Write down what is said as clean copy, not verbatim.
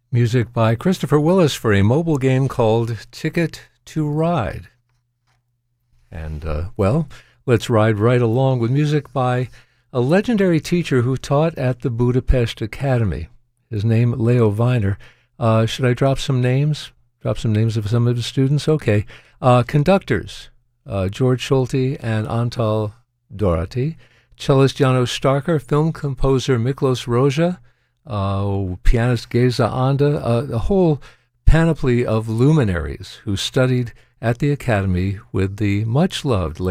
Music by Christopher Willis for a mobile game called Ticket to Ride. And, let's ride right along with music by a legendary teacher who taught at the Budapest Academy. His name, Leo Weiner. Should I drop some names? Drop some names of some of his students? Okay. Conductors, George Schulte and Antal Dorati. Cellist Janos Starker, film composer Miklos Roja, pianist Geza Anda, a whole panoply of luminaries who studied at the Academy with the much-loved